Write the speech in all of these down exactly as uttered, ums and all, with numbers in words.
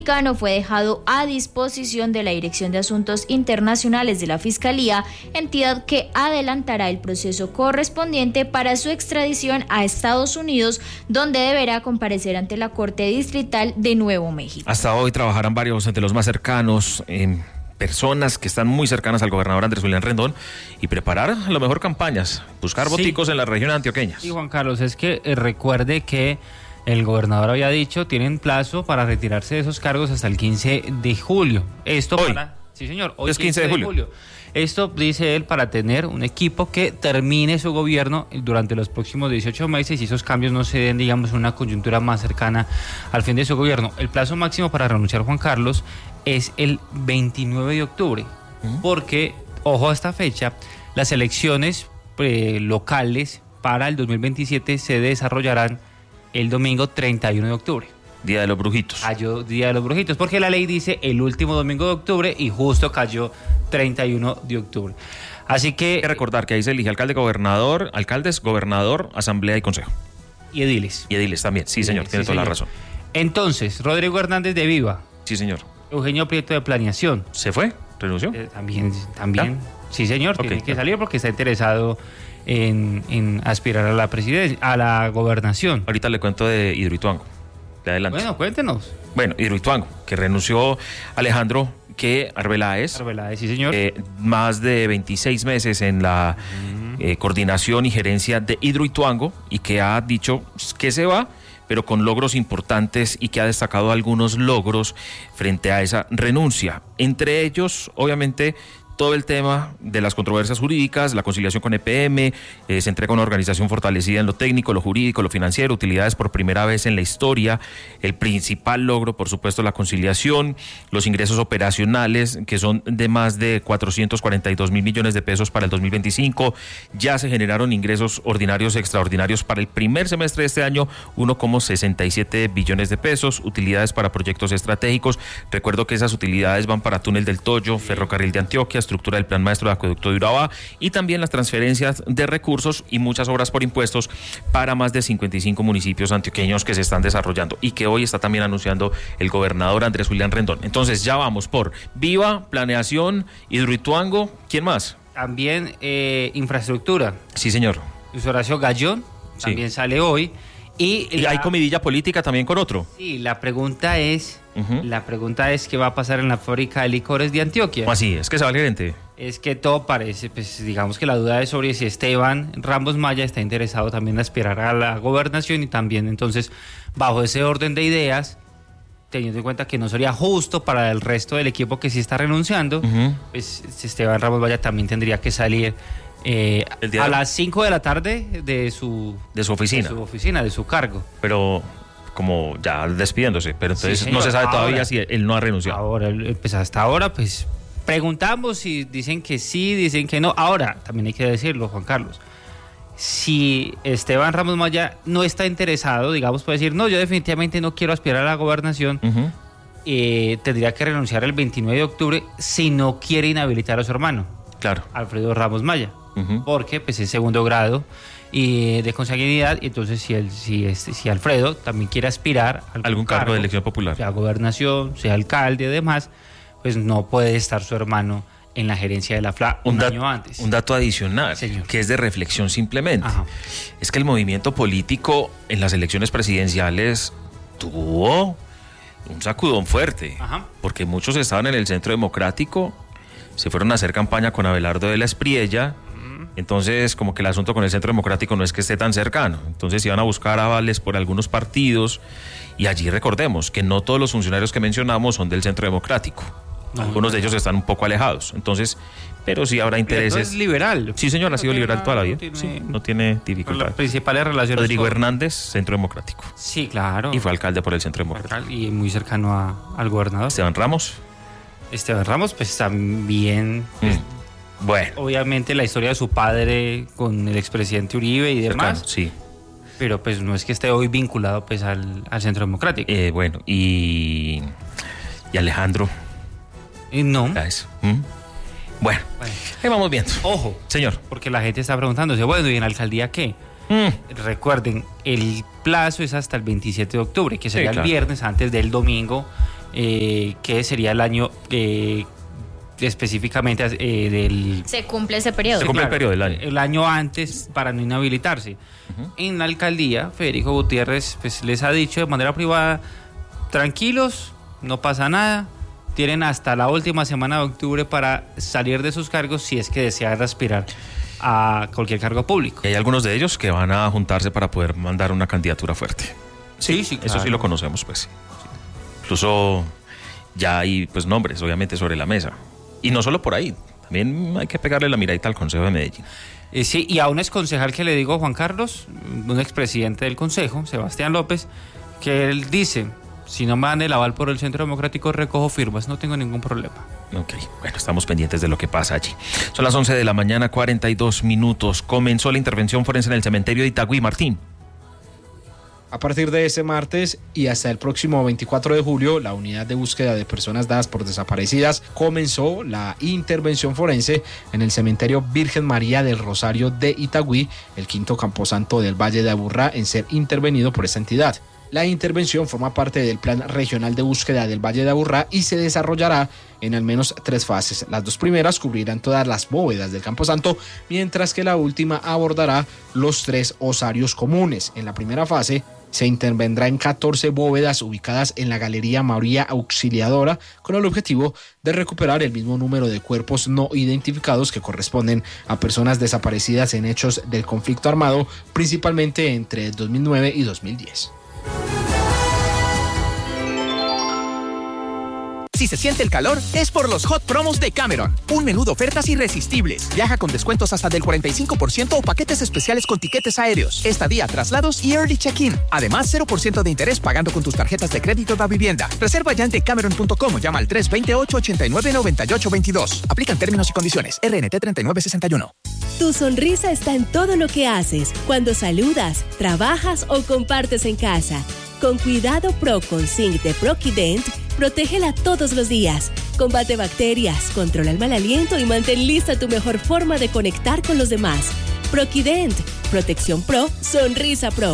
fue dejado a disposición de la Dirección de Asuntos Internacionales de la Fiscalía, entidad que adelantará el proceso correspondiente para su extradición a Estados Unidos, donde deberá comparecer ante la Corte Distrital de Nuevo México. Hasta hoy trabajarán varios entre los más cercanos, eh, personas que están muy cercanas al gobernador Andrés Julián Rendón, y preparar a lo mejor campañas, buscar Sí. boticos en las regiones antioqueñas. Sí, Juan Carlos, es que eh, recuerde que el gobernador había dicho, tienen plazo para retirarse de esos cargos hasta el quince de julio. Esto Hoy. para... Sí, señor. Hoy Es quince de julio. Esto, dice él, para tener un equipo que termine su gobierno durante los próximos dieciocho meses y esos cambios no se den, digamos, en una coyuntura más cercana al fin de su gobierno. El plazo máximo para renunciar, Juan Carlos, es el veintinueve de octubre, ¿Mm? porque, ojo a esta fecha, las elecciones eh, locales para el dos mil veintisiete se desarrollarán el domingo treinta y uno de octubre. Día de los Brujitos. Cayó Día de los Brujitos, porque la ley dice el último domingo de octubre y justo cayó treinta y uno de octubre. Así que... Hay que recordar que ahí se elige alcalde, gobernador, alcaldes, gobernador, asamblea y consejo. Y ediles. Y ediles también, sí señor, Sí, tiene sí, toda señor. la razón. Entonces, Rodrigo Hernández de Viva. Sí señor. Eugenio Prieto de Planeación. ¿Se fue? ¿Renunció? Eh, también, también. ¿Ah? Sí señor, Okay, tiene que claro. salir porque está interesado en, en aspirar a la presidencia, a la gobernación. Ahorita le cuento de Hidroituango. De adelante. Bueno, cuéntenos. Bueno, Hidroituango, que renunció Alejandro que Arbeláez. Arbeláez, sí señor. Eh, más de veintiséis meses en la eh, coordinación y gerencia de Hidroituango, y que ha dicho que se va, pero con logros importantes, y que ha destacado algunos logros frente a esa renuncia. Entre ellos, obviamente, todo el tema de las controversias jurídicas, la conciliación con E P M, eh, se entrega una organización fortalecida en lo técnico, lo jurídico, lo financiero, utilidades por primera vez en la historia, el principal logro, por supuesto, la conciliación, los ingresos operacionales, que son de más de cuatrocientos cuarenta y dos mil millones de pesos para el dos mil veinticinco, ya se generaron ingresos ordinarios extraordinarios para el primer semestre de este año, uno coma sesenta y siete billones de pesos, utilidades para proyectos estratégicos. Recuerdo que esas utilidades van para Túnel del Toyo, Ferrocarril de Antioquia, estructura del Plan Maestro de Acueducto de Urabá, y también las transferencias de recursos y muchas obras por impuestos para más de cincuenta y cinco municipios antioqueños que se están desarrollando, y que hoy está también anunciando el gobernador Andrés Julián Rendón. Entonces ya vamos por Viva, Planeación, Hidroituango, ¿quién más? También eh, infraestructura. Sí, señor. Luis Horacio Gallón también Sí. sale hoy. Y, Y la, hay comidilla política también con otro. sí, la pregunta es, Ujú. la pregunta es qué va a pasar en la fábrica de licores de Antioquia. ¿Cómo así? Es que se va el gerente. Es que todo parece, pues digamos que la duda es sobre si Esteban Ramos Maya está interesado también en aspirar a la gobernación, y también entonces bajo ese orden de ideas, teniendo en cuenta que no sería justo para el resto del equipo que sí está renunciando, Ujú. pues Esteban Ramos Maya también tendría que salir eh, El día a de- las cinco de la tarde de su, De su oficina. de su oficina, de su cargo. Pero como ya despidiéndose, pero entonces Sí, no señor. se sabe todavía Ahora- si él no ha renunciado. Ahora, eh, pues hasta ahora, pues preguntamos y dicen que sí, dicen que no. Ahora, también hay que decirlo, Juan Carlos, si Esteban Ramos Maya no está interesado, digamos, puede decir, no, yo definitivamente no quiero aspirar a la gobernación, Ujú. eh, tendría que renunciar el veintinueve de octubre si no quiere inhabilitar a su hermano, Claro. Alfredo Ramos Maya, Ujú. porque pues es segundo grado y de consanguinidad, y entonces si, él, si, este, si Alfredo también quiere aspirar a Algún cargo de elección popular. sea gobernación, sea alcalde y demás, pues no puede estar su hermano en la gerencia de la F L A un, dat- año antes. un dato adicional, Señor. que es de reflexión simplemente. Ajá. Es que el movimiento político en las elecciones presidenciales tuvo un sacudón fuerte, Ajá. porque muchos estaban en el Centro Democrático, se fueron a hacer campaña con Abelardo de la Espriella. Entonces, como que el asunto con el Centro Democrático no es que esté tan cercano. Entonces iban a buscar avales por algunos partidos, y allí recordemos que no todos los funcionarios que mencionamos son del Centro Democrático. No, Algunos de no. ellos están un poco alejados. Entonces, pero sí habrá Pero intereses. es liberal. Sí, señor, ha sido No liberal tiene toda la nada, vida. no Sí, tiene- no tiene Con dificultad. las principales relaciones. Rodrigo con- Hernández, Centro Democrático. Sí, claro. Y fue alcalde por el Centro Democrático. Y muy cercano a- al gobernador. Esteban Ramos. Esteban Ramos, pues también, pues, Mm. Bueno, obviamente la historia de su padre con el expresidente Uribe y demás, cercano, sí. pero pues no es que esté hoy vinculado pues al, al Centro Democrático. Eh, bueno, y, y Alejandro. Y no, ya es. ¿Mm? Bueno, Bueno. ahí vamos viendo. ojo, Señor. porque la gente está preguntándose, bueno, ¿y en la alcaldía qué? Mm. Recuerden, el plazo es hasta el veintisiete de octubre, que sería Sí, claro. el viernes antes del domingo eh, que sería el año eh, específicamente eh, del... Se cumple ese periodo. Se cumple claro, el periodo del año. El año antes para no inhabilitarse. Uh-huh. En la alcaldía, Federico Gutiérrez pues, les ha dicho de manera privada, tranquilos, no pasa nada, tienen hasta la última semana de octubre para salir de sus cargos si es que desean aspirar a cualquier cargo público. Y hay algunos de ellos que van a juntarse para poder mandar una candidatura fuerte. Sí, sí, claro. Eso sí lo conocemos, pues. Sí. Incluso ya hay pues nombres, obviamente, sobre la mesa. Y no solo por ahí, también hay que pegarle la miradita al Consejo de Medellín. Eh, sí, y a un exconcejal que le digo, Juan Carlos, un expresidente del Consejo, Sebastián López, que él dice, si no me dan el aval por el Centro Democrático, recojo firmas, no tengo ningún problema. Ok, bueno, estamos pendientes de lo que pasa allí. Son las once de la mañana, cuarenta y dos minutos. Comenzó la intervención forense en el cementerio de Itagüí. Martín. A partir de este martes y hasta el próximo veinticuatro de julio, la unidad de búsqueda de personas dadas por desaparecidas comenzó la intervención forense en el cementerio Virgen María del Rosario de Itagüí, el quinto camposanto del Valle de Aburrá en ser intervenido por esta entidad. La intervención forma parte del Plan Regional de Búsqueda del Valle de Aburrá y se desarrollará en al menos tres fases. Las dos primeras cubrirán todas las bóvedas del camposanto, mientras que la última abordará los tres osarios comunes. En la primera fase se intervendrá en catorce bóvedas ubicadas en la Galería María Auxiliadora, con el objetivo de recuperar el mismo número de cuerpos no identificados que corresponden a personas desaparecidas en hechos del conflicto armado, principalmente entre dos mil nueve y dos mil diez. Si se siente el calor, es por los Hot Promos de Cameron. Un menú de ofertas irresistibles. Viaja con descuentos hasta del cuarenta y cinco por ciento o paquetes especiales con tiquetes aéreos, estadía, traslados y early check-in. Además, cero por ciento de interés pagando con tus tarjetas de crédito de vivienda. Reserva ya en decameron punto com o llama al tres dos ocho, ocho nueve, nueve ocho dos dos. Aplican términos y condiciones. R N T treinta y nueve sesenta y uno. Tu sonrisa está en todo lo que haces, cuando saludas, trabajas o compartes en casa. Con Cuidado Pro con Zinc de Proquident, protégela todos los días. Combate bacterias, controla el mal aliento y mantén lista tu mejor forma de conectar con los demás. Proquident, protección pro, sonrisa pro.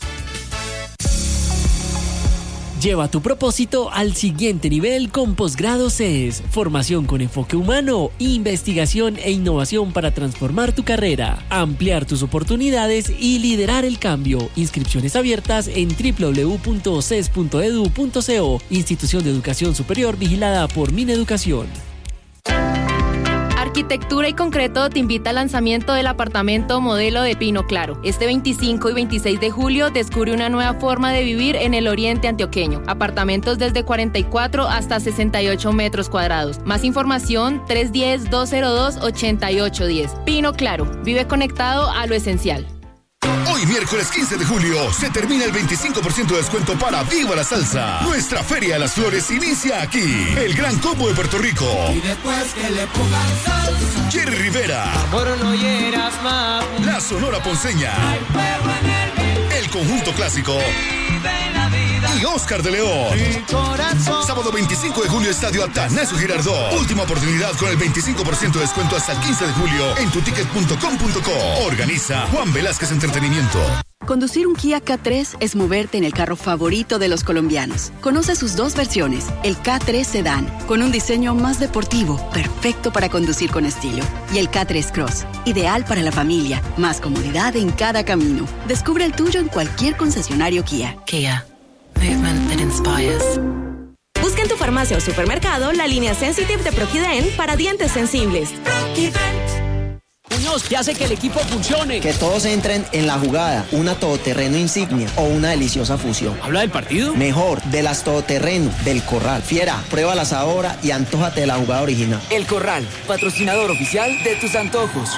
Lleva tu propósito al siguiente nivel con Posgrado C E S. Formación con enfoque humano, investigación e innovación para transformar tu carrera, ampliar tus oportunidades y liderar el cambio. Inscripciones abiertas en doble u doble u doble u punto c e s punto e d u punto co. Institución de Educación Superior vigilada por Mineducación. Arquitectura y Concreto te invita al lanzamiento del apartamento modelo de Pino Claro. Este veinticinco y veintiséis de julio descubre una nueva forma de vivir en el oriente antioqueño. Apartamentos desde cuarenta y cuatro hasta sesenta y ocho metros cuadrados. Más información tres uno cero, dos cero dos, ocho ocho uno cero. Pino Claro, vive conectado a lo esencial. Hoy, miércoles quince de julio, se termina el veinticinco por ciento de descuento para Viva la Salsa. Nuestra Feria de las Flores inicia aquí. El Gran Combo de Puerto Rico. Y después que le pongan salsa. Jerry Rivera. Amor, no hieras más. La Sonora Ponceña. El Conjunto Clásico. Y Oscar de León. Sábado veinticinco de julio, Estadio Atanasio Girardot. Última oportunidad con el veinticinco por ciento de descuento hasta el quince de julio en tu ticket punto com punto co. Organiza Juan Velázquez Entretenimiento. Conducir un Kia K tres es moverte en el carro favorito de los colombianos. Conoce sus dos versiones, el K tres Sedan, con un diseño más deportivo, perfecto para conducir con estilo, y el K tres Cross, ideal para la familia, más comodidad en cada camino. Descubre el tuyo en cualquier concesionario Kia. Kia, movement that inspires. Busca en tu farmacia o supermercado la línea Sensitive de Proquident para dientes sensibles. Proquident. Muñoz, ¿qué hace que el equipo funcione? Que todos entren en la jugada, una todoterreno insignia o una deliciosa fusión. ¿Habla del partido? Mejor, de las todoterreno, del Corral. Fiera, pruébalas ahora y antójate de la jugada original. El Corral, patrocinador oficial de tus antojos.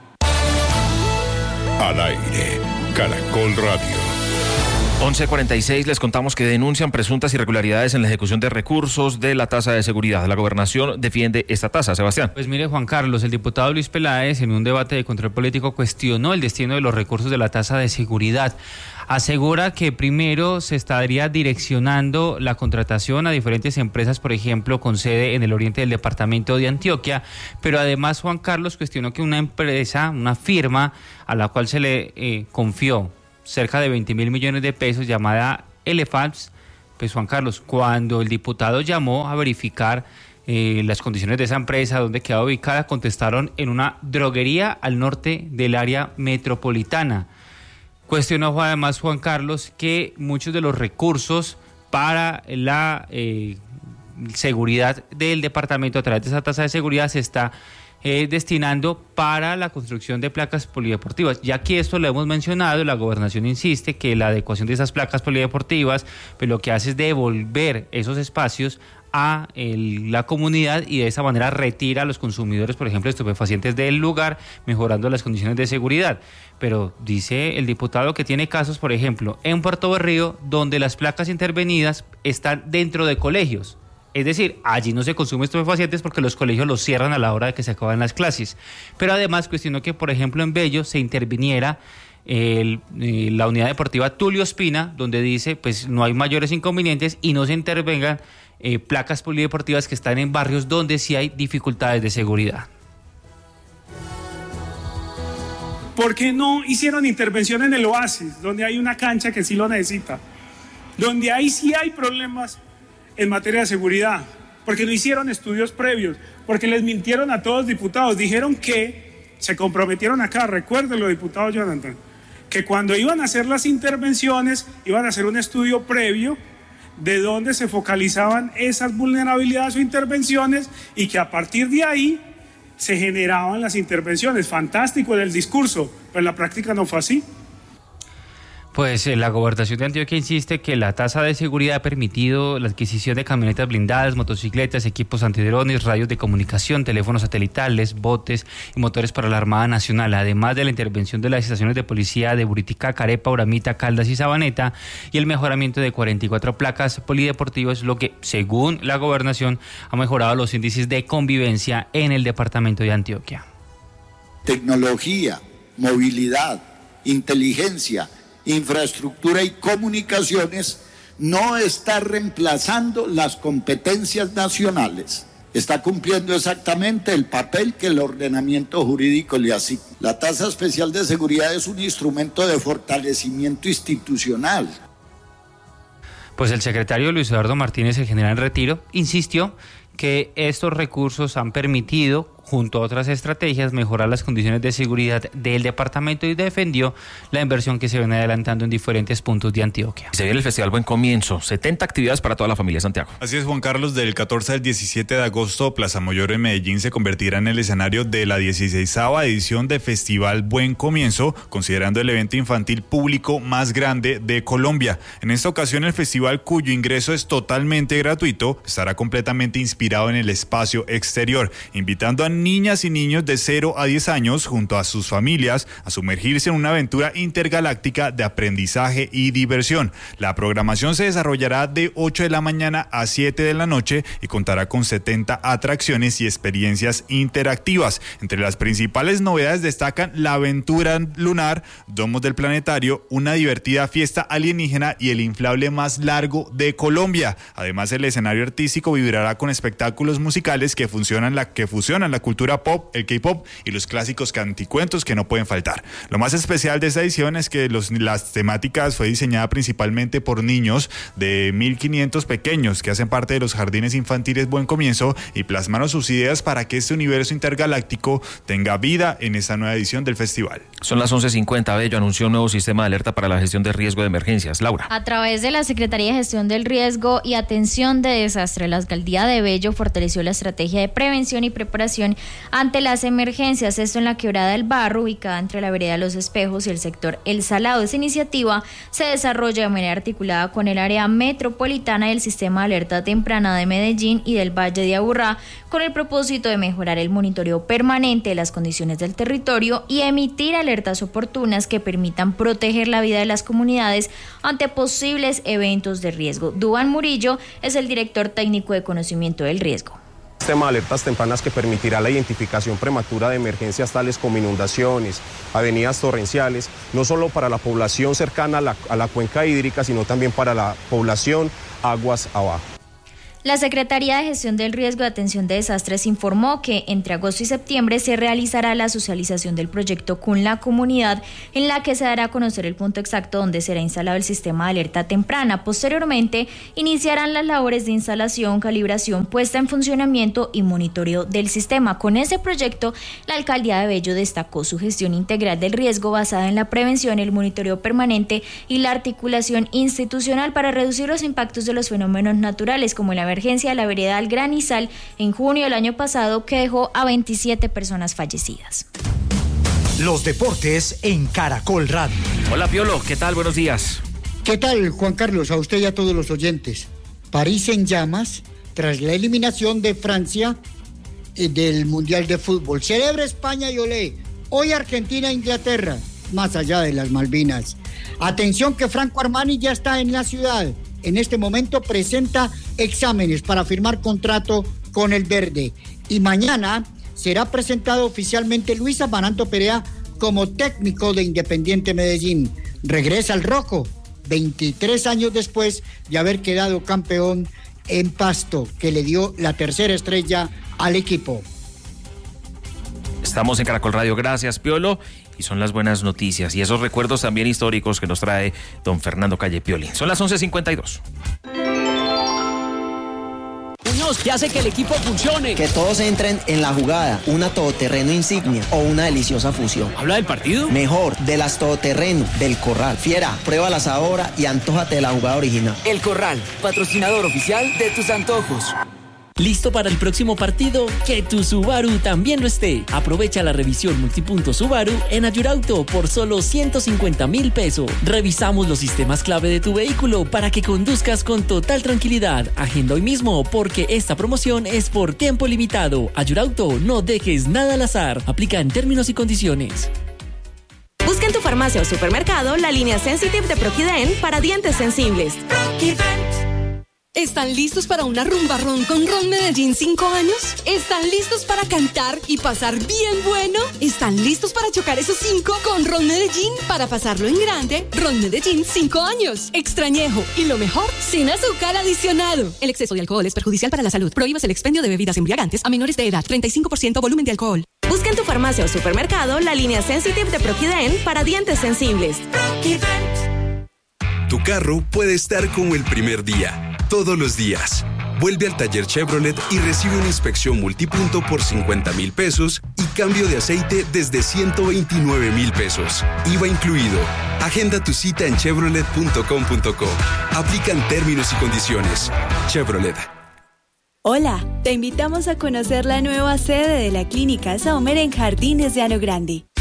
Al aire, Caracol Radio. once cuarenta y seis, les contamos que denuncian presuntas irregularidades en la ejecución de recursos de la tasa de seguridad. La gobernación defiende esta tasa, Sebastián. Pues mire, Juan Carlos, el diputado Luis Peláez en un debate de control político cuestionó el destino de los recursos de la tasa de seguridad. Asegura que primero se estaría direccionando la contratación a diferentes empresas, por ejemplo, con sede en el oriente del departamento de Antioquia, pero además Juan Carlos cuestionó que una empresa, una firma a la cual se le eh, confió cerca de veinte mil millones de pesos, llamada Elephants, Pues Juan Carlos, cuando el diputado llamó a verificar eh, las condiciones de esa empresa, dónde quedaba ubicada, contestaron en una droguería al norte del área metropolitana. Cuestionó además Juan Carlos que muchos de los recursos para la eh, seguridad del departamento a través de esa tasa de seguridad se está eh, destinando para la construcción de placas polideportivas. Ya que esto lo hemos mencionado, la gobernación insiste que la adecuación de esas placas polideportivas pues lo que hace es devolver esos espacios a el, la comunidad y de esa manera retira a los consumidores, por ejemplo, estupefacientes del lugar, mejorando las condiciones de seguridad. Pero dice el diputado que tiene casos, por ejemplo, en Puerto Berrío, donde las placas intervenidas están dentro de colegios. Es decir, allí no se consumen estupefacientes porque los colegios los cierran a la hora de que se acaban las clases. Pero además cuestionó que, por ejemplo, en Bello se interviniera el, el, la unidad deportiva Tulio Espina, donde dice pues no hay mayores inconvenientes y no se intervengan eh, placas polideportivas que están en barrios donde sí hay dificultades de seguridad. ¿Por qué no hicieron intervención en el Oasis, donde hay una cancha que sí lo necesita? Donde ahí sí hay problemas en materia de seguridad. Porque no hicieron estudios previos, porque les mintieron a todos los diputados. Dijeron que se comprometieron acá, recuérdenlo, diputado Jonathan, que cuando iban a hacer las intervenciones iban a hacer un estudio previo de dónde se focalizaban esas vulnerabilidades o intervenciones y que a partir de ahí se generaban las intervenciones. Fantástico en el discurso, pero en la práctica no fue así. Pues eh, la gobernación de Antioquia insiste que la tasa de seguridad ha permitido la adquisición de camionetas blindadas, motocicletas, equipos antidrones, radios de comunicación, teléfonos satelitales, botes y motores para la Armada Nacional, además de la intervención de las estaciones de policía de Buritica, Carepa, Uramita, Caldas y Sabaneta y el mejoramiento de cuarenta y cuatro placas polideportivas, lo que, según la gobernación, ha mejorado los índices de convivencia en el departamento de Antioquia. Tecnología, movilidad, inteligencia, infraestructura y comunicaciones no está reemplazando las competencias nacionales. Está cumpliendo exactamente el papel que el ordenamiento jurídico le asigna. La tasa especial de seguridad es un instrumento de fortalecimiento institucional. Pues el secretario Luis Eduardo Martínez, el general en retiro, insistió que estos recursos han permitido, junto a otras estrategias, mejorar las condiciones de seguridad del departamento y defendió la inversión que se viene adelantando en diferentes puntos de Antioquia. Se viene el Festival Buen Comienzo, setenta actividades para toda la familia, Santiago. Así es, Juan Carlos, del catorce al diecisiete de agosto, Plaza Mayor en Medellín se convertirá en el escenario de la dieciseisava edición de Festival Buen Comienzo, considerando el evento infantil público más grande de Colombia. En esta ocasión, el festival, cuyo ingreso es totalmente gratuito, estará completamente inspirado en el espacio exterior, invitando a niñas y niños de cero a diez años junto a sus familias a sumergirse en una aventura intergaláctica de aprendizaje y diversión. La programación se desarrollará de ocho de la mañana a siete de la noche y contará con setenta atracciones y experiencias interactivas. Entre las principales novedades destacan la aventura lunar, domos del planetario, una divertida fiesta alienígena y el inflable más largo de Colombia. Además, el escenario artístico vibrará con espectáculos espectáculos musicales que funcionan la que fusionan la cultura pop, el K-pop y los clásicos canticuentos que no pueden faltar. Lo más especial de esta edición es que los, las temáticas fue diseñada principalmente por niños de mil quinientos pequeños que hacen parte de los jardines infantiles Buen Comienzo y plasmaron sus ideas para que este universo intergaláctico tenga vida en esta nueva edición del festival. Son las once cincuenta. Bello anunció un nuevo sistema de alerta para la gestión de riesgo de emergencias. Laura. A través de la Secretaría de Gestión del Riesgo y Atención de Desastre, la alcaldía de Bello fortaleció la estrategia de prevención y preparación ante las emergencias. Esto en la Quebrada del Barro, ubicada entre la vereda Los Espejos y el sector El Salado. Esta iniciativa se desarrolla de manera articulada con el área metropolitana y el sistema de alerta temprana de Medellín y del Valle de Aburrá, con el propósito de mejorar el monitoreo permanente de las condiciones del territorio y emitir alertas oportunas que permitan proteger la vida de las comunidades ante posibles eventos de riesgo. Duván Murillo es el director técnico de conocimiento del riesgo. Sistema de alertas tempranas que permitirá la identificación prematura de emergencias tales como inundaciones, avenidas torrenciales, no solo para la población cercana a la, a la cuenca hídrica, sino también para la población aguas abajo. La Secretaría de Gestión del Riesgo de Atención de Desastres informó que entre agosto y septiembre se realizará la socialización del proyecto con la comunidad, en la que se dará a conocer el punto exacto donde será instalado el sistema de alerta temprana. Posteriormente, iniciarán las labores de instalación, calibración, puesta en funcionamiento y monitoreo del sistema. Con ese proyecto, la Alcaldía de Bello destacó su gestión integral del riesgo basada en la prevención, el monitoreo permanente y la articulación institucional para reducir los impactos de los fenómenos naturales, como la emergencia de la vereda El Granizal en junio del año pasado, que dejó a veintisiete personas fallecidas. Los deportes en Caracol Radio. Hola Piolo, ¿qué tal? Buenos días. ¿Qué tal, Juan Carlos? A usted y a todos los oyentes. París en llamas tras la eliminación de Francia eh, del Mundial de Fútbol. Celebra España y olé. Hoy Argentina e Inglaterra, más allá de las Malvinas. Atención que Franco Armani ya está en la ciudad. En este momento presenta exámenes para firmar contrato con el verde. Y mañana será presentado oficialmente Luis Amaranto Perea como técnico de Independiente Medellín. Regresa al rojo, veintitrés años después de haber quedado campeón en Pasto, que le dio la tercera estrella al equipo. Estamos en Caracol Radio, gracias Piolo. Y son las buenas noticias y esos recuerdos también históricos que nos trae don Fernando Calle Piolín. Son las once cincuenta y dos. Muñoz, ¿qué hace que el equipo funcione? Que todos entren en la jugada, una todoterreno insignia o una deliciosa fusión. ¿Habla del partido? Mejor, de las todoterreno, del Corral. Fiera, pruébalas ahora y antójate de la jugada original. El Corral, patrocinador oficial de tus antojos. ¿Listo para el próximo partido? Que tu Subaru también lo esté. Aprovecha la revisión multipunto Subaru en Ayurauto por solo ciento cincuenta mil pesos. Revisamos los sistemas clave de tu vehículo para que conduzcas con total tranquilidad. Agenda hoy mismo porque esta promoción es por tiempo limitado. Ayurauto, no dejes nada al azar. Aplica en términos y condiciones. Busca en tu farmacia o supermercado la línea Sensitive de Proquident para dientes sensibles. ¿Están listos para una rumba ron con Ron Medellín cinco años? ¿Están listos para cantar y pasar bien bueno? ¿Están listos para chocar esos cinco con Ron Medellín para pasarlo en grande? Ron Medellín cinco años. Extrañejo y lo mejor, sin azúcar adicionado. El exceso de alcohol es perjudicial para la salud. Prohíbas el expendio de bebidas embriagantes a menores de edad. treinta y cinco por ciento volumen de alcohol. Busca en tu farmacia o supermercado la línea Sensitive de Proquident para dientes sensibles. Tu carro puede estar como el primer día. Todos los días. Vuelve al taller Chevrolet y recibe una inspección multipunto por cincuenta mil pesos y cambio de aceite desde ciento veintinueve mil pesos. I V A incluido. Agenda tu cita en chevrolet punto com punto co. Aplican términos y condiciones. Chevrolet. Hola, te invitamos a conocer la nueva sede de la Clínica Saumer en Jardines de Ano Grande.